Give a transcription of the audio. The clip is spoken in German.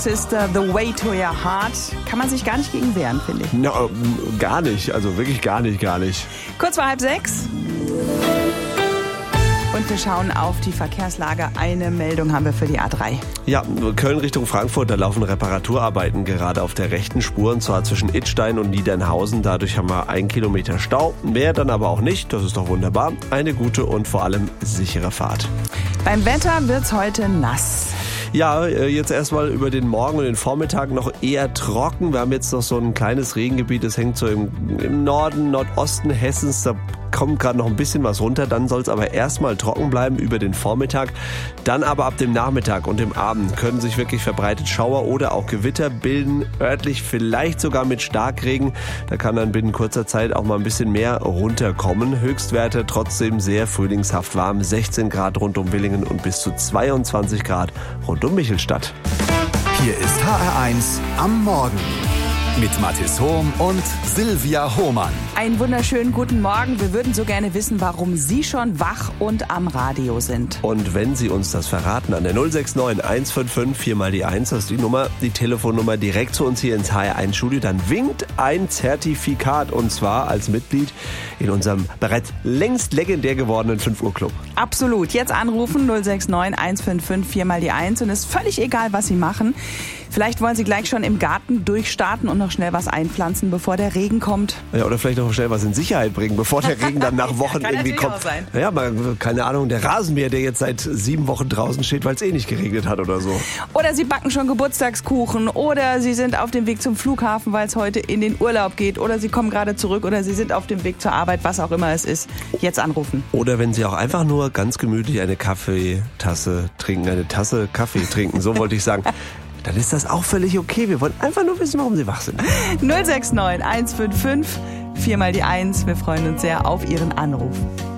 Sister, The Way to Your Heart. Kann man sich gar nicht gegen wehren, finde ich. No, gar nicht, also wirklich gar nicht. Kurz vor 5:30. Und wir schauen auf die Verkehrslage. Eine Meldung haben wir für die A3. Ja, Köln Richtung Frankfurt, da laufen Reparaturarbeiten gerade auf der rechten Spur, und zwar zwischen Idstein und Niedernhausen. Dadurch haben wir 1 Kilometer Stau. Mehr dann aber auch nicht, das ist doch wunderbar. Eine gute und vor allem sichere Fahrt. Beim Wetter wird's heute nass. Ja, jetzt erstmal über den Morgen und den Vormittag noch eher trocken. Wir haben jetzt noch so ein kleines Regengebiet, das hängt so im Norden, Nordosten Hessens. Da kommt gerade noch ein bisschen was runter. Dann soll es aber erstmal trocken bleiben über den Vormittag. Dann aber ab dem Nachmittag und dem Abend können sich wirklich verbreitet Schauer oder auch Gewitter bilden. Örtlich vielleicht sogar mit Starkregen. Da kann dann binnen kurzer Zeit auch mal ein bisschen mehr runterkommen. Höchstwerte trotzdem sehr frühlingshaft warm. 16 Grad rund um Willingen und bis zu 22 Grad rund um Michelstadt. Hier ist HR1 am Morgen mit Mathis Hohm und Silvia Hohmann. Einen wunderschönen guten Morgen. Wir würden so gerne wissen, warum Sie schon wach und am Radio sind. Und wenn Sie uns das verraten, an der 069 155 4 mal die 1, das ist die Nummer, die Telefonnummer direkt zu uns hier ins HR1-Studio, dann winkt ein Zertifikat, und zwar als Mitglied in unserem bereits längst legendär gewordenen 5 Uhr Club. Absolut. Jetzt anrufen 069 155 4 mal die 1 und es ist völlig egal, was Sie machen. Vielleicht wollen Sie gleich schon im Garten durchstarten und noch schnell was einpflanzen, bevor der Regen kommt. Ja, oder vielleicht noch schnell was in Sicherheit bringen, bevor der Regen dann nach Wochen kann irgendwie kommt. Auch sein. Ja, mal, keine Ahnung, der Rasenmäher, der jetzt seit 7 Wochen draußen steht, weil es eh nicht geregnet hat oder so. Oder Sie backen schon Geburtstagskuchen, oder Sie sind auf dem Weg zum Flughafen, weil es heute in den Urlaub geht, oder Sie kommen gerade zurück, oder Sie sind auf dem Weg zur Arbeit, was auch immer es ist. Jetzt anrufen. Oder wenn Sie auch einfach nur ganz gemütlich eine Kaffeetasse trinken, eine Tasse Kaffee trinken, so wollte ich sagen. Dann ist das auch völlig okay. Wir wollen einfach nur wissen, warum Sie wach sind. 069 155 4 mal die 1. Wir freuen uns sehr auf Ihren Anruf.